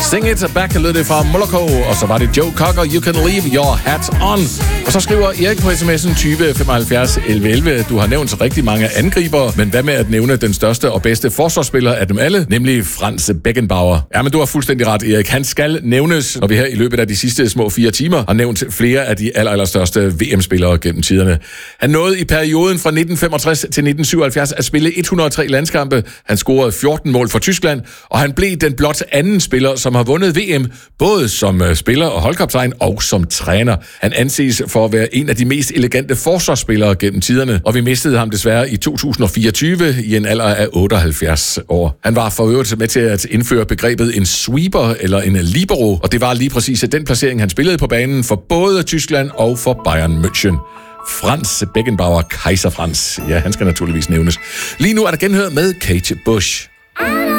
Sing It Back lød det fra Moloko, og så var det Joe Cocker, You Can Leave Your Hat On. Og så skriver Erik på sms'en 20 75 11 11. Du har nævnt rigtig mange angriber, men hvad med at nævne den største og bedste forsvarsspiller af dem alle, nemlig Franz Beckenbauer? Ja, men du har fuldstændig ret, Erik. Han skal nævnes, når vi her i løbet af de sidste små 4 timer har nævnt flere af de allerstørste VM-spillere gennem tiderne. Han nåede i perioden fra 1965 til 1977 at spille 103 landskampe. Han scorede 14 mål for Tyskland, og han blev den blot anden spiller, som har vundet VM, både som spiller og holdkaptajn og som træner. Han anses for at være en af de mest elegante forsvarsspillere gennem tiderne, og vi mistede ham desværre i 2024 i en alder af 78 år. Han var for øvrigt med til at indføre begrebet en sweeper eller en libero, og det var lige præcis den placering, han spillede på banen for både Tyskland og for Bayern München. Franz Beckenbauer, Kaiser Franz. Ja, han skal naturligvis nævnes. Lige nu er der genhør med Kate Bush.